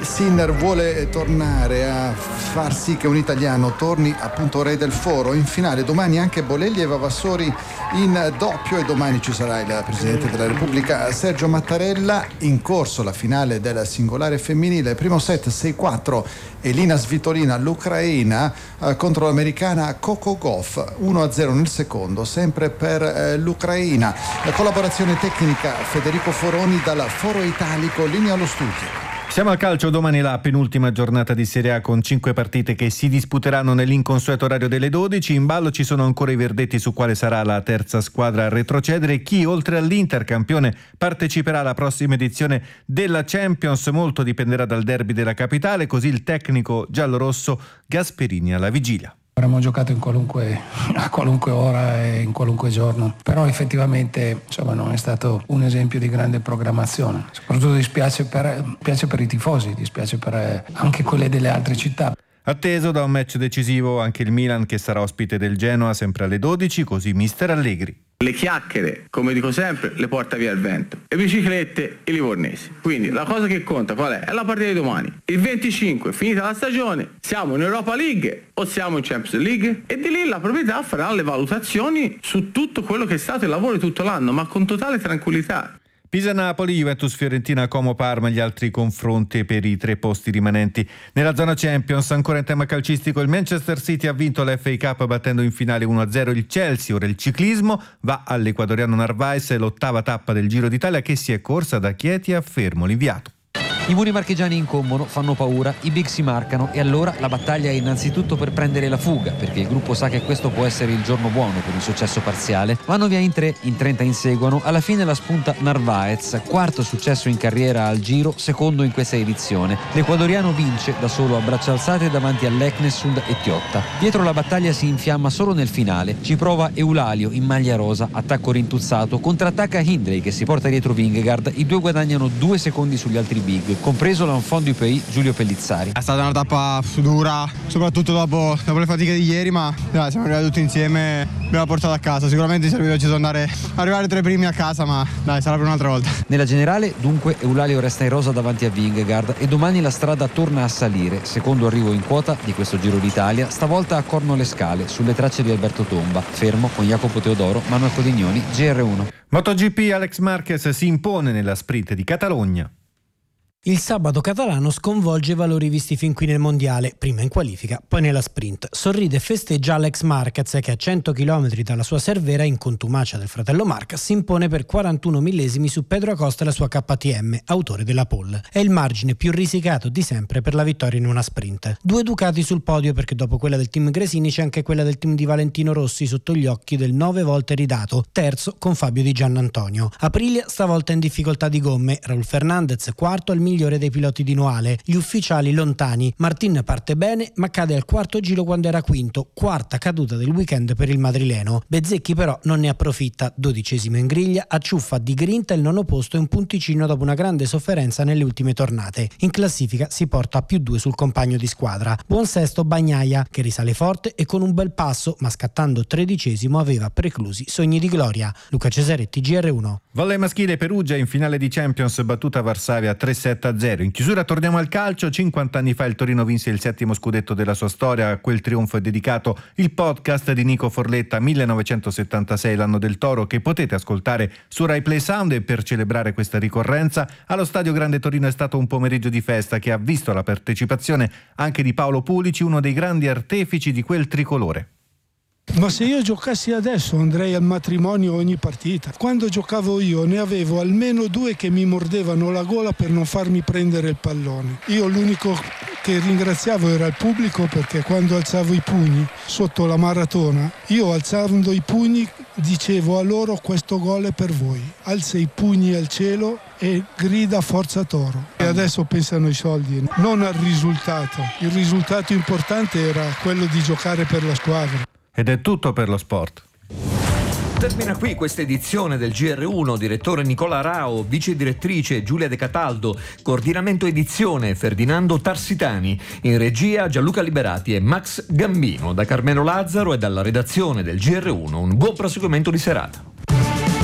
Sinner vuole tornare a far sì che un italiano torni appunto re del foro. In finale domani anche Bolelli e Vavassori in doppio, e domani ci sarà il Presidente della Repubblica Sergio Mattarella. In corso la finale del singolare femminile, primo set 6-4, Elina Svitolina, l'ucraina, contro l'americana Coco Gauff, 1-0 nel secondo, sempre per l'Ucraina. La collaborazione tecnica Federico Foroni dal Foro Italico, linea allo studio. Siamo al calcio, domani la penultima giornata di Serie A con 5 partite che si disputeranno nell'inconsueto orario delle 12. In ballo ci sono ancora i verdetti su quale sarà la terza squadra a retrocedere. Chi, oltre all'Inter campione, parteciperà alla prossima edizione della Champions. Molto dipenderà dal derby della capitale, così il tecnico giallorosso Gasperini alla vigilia. Avremmo giocato a qualunque ora e in qualunque giorno, però effettivamente non è stato un esempio di grande programmazione. Soprattutto dispiace per i tifosi, dispiace per anche quelle delle altre città. Atteso da un match decisivo anche il Milan, che sarà ospite del Genoa sempre alle 12, così mister Allegri. Le chiacchiere, come dico sempre, le porta via il vento. Le biciclette, i livornesi. Quindi la cosa che conta qual è? È la partita di domani. Il 25, finita la stagione, siamo in Europa League o siamo in Champions League? E di lì la proprietà farà le valutazioni su tutto quello che è stato il lavoro di tutto l'anno, ma con totale tranquillità. Pisa-Napoli, Juventus-Fiorentina, Como-Parma, gli altri confronti per i 3 posti rimanenti. Nella zona Champions, ancora in tema calcistico, il Manchester City ha vinto la FA Cup battendo in finale 1-0 il Chelsea. Ora il ciclismo va all'ecuadoriano Narvaez, l'ottava tappa del Giro d'Italia che si è corsa da Chieti a Fermo, l'inviato. I muri marchigiani incombono, fanno paura, i big si marcano e allora la battaglia è innanzitutto per prendere la fuga, perché il gruppo sa che questo può essere il giorno buono per un successo parziale. Vanno via in 3, in 30 inseguono, alla fine la spunta Narvaez, quarto successo in carriera al Giro, secondo in questa edizione. L'ecuadoriano vince da solo a braccia alzate davanti a Leknessund e Tiotta. Dietro la battaglia si infiamma solo nel finale, ci prova Eulalio in maglia rosa, attacco rintuzzato, contrattacca Hindley che si porta dietro Vingegaard, i due guadagnano 2 secondi sugli altri big, compreso l'enfant du pays Giulio Pellizzari. È stata una tappa dura, soprattutto dopo le fatiche di ieri, ma siamo arrivati tutti insieme, abbiamo portato a casa. Sicuramente serviva ci sono arrivare 3 primi a casa, ma sarà per un'altra volta. Nella generale dunque Eulalio resta in rosa davanti a Vingegaard e domani la strada torna a salire, secondo arrivo in quota di questo Giro d'Italia, stavolta a Corno le Scale, sulle tracce di Alberto Tomba, fermo con Jacopo Teodoro, Manuel Codignoni, GR1. MotoGP, Alex Marquez si impone nella sprint di Catalogna. Il sabato catalano sconvolge i valori visti fin qui nel mondiale, prima in qualifica, poi nella sprint. Sorride e festeggia Alex Marquez che a 100 km dalla sua Cervera, in contumacia del fratello Marc, si impone per 41 millesimi su Pedro Acosta e la sua KTM, autore della pole. È il margine più risicato di sempre per la vittoria in una sprint. 2 Ducati sul podio, perché dopo quella del team Gresini c'è anche quella del team di Valentino Rossi sotto gli occhi del 9 volte ridato, terzo con Fabio Di Giannantonio. Aprilia stavolta in difficoltà di gomme, Raul Fernandez quarto al migliore dei piloti di Noale, gli ufficiali lontani. Martin parte bene ma cade al quarto giro quando era quinto, quarta caduta del weekend per il madrileno. Bezzecchi però non ne approfitta, 12° in griglia, acciuffa di grinta il 9° posto e un punticino dopo una grande sofferenza nelle ultime tornate. In classifica si porta a +2 sul compagno di squadra. Buon sesto Bagnaia, che risale forte e con un bel passo, ma scattando 13° aveva preclusi sogni di gloria. Luca Cesaretti, GR1. Volley maschile, Perugia in finale di Champions, battuta Varsavia 3-7-0. In chiusura torniamo al calcio. 50 anni fa il Torino vinse il 7° scudetto della sua storia. A quel trionfo è dedicato il podcast di Nico Forletta, 1976, l'anno del Toro, che potete ascoltare su Rai Play Sound. E per celebrare questa ricorrenza allo Stadio Grande Torino è stato un pomeriggio di festa che ha visto la partecipazione anche di Paolo Pulici, uno dei grandi artefici di quel tricolore. Ma se io giocassi adesso andrei al matrimonio ogni partita. Quando giocavo io ne avevo almeno 2 che mi mordevano la gola per non farmi prendere il pallone. Io l'unico che ringraziavo era il pubblico, perché quando alzavo i pugni sotto la maratona, io alzando i pugni dicevo a loro: questo gol è per voi. Alza i pugni al cielo e grida forza Toro. E adesso pensano ai soldi, non al risultato. Il risultato importante era quello di giocare per la squadra. Ed è tutto per lo sport. Termina qui questa edizione del GR1. Direttore Nicola Rao, vice direttrice Giulia De Cataldo, coordinamento edizione Ferdinando Tarsitani, in regia Gianluca Liberati e Max Gambino. Da Carmelo Lazzaro e dalla redazione del GR1 un buon proseguimento di serata.